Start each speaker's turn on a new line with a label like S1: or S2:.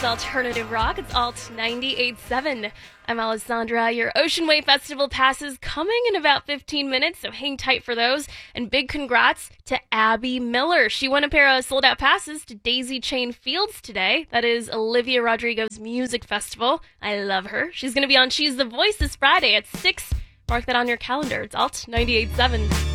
S1: is Alternative Rock. It's Alt 98.7. I'm Alessandra. Your Ocean Wave Festival passes coming in about 15 minutes, so hang tight for those. And big congrats to Abby Miller. She won a pair of sold-out passes to Daisy Chain Fields today. That is Olivia Rodrigo's music festival. I love her. She's going to be on She's the Voice this Friday at 6. Mark that on your calendar. It's Alt 98.7.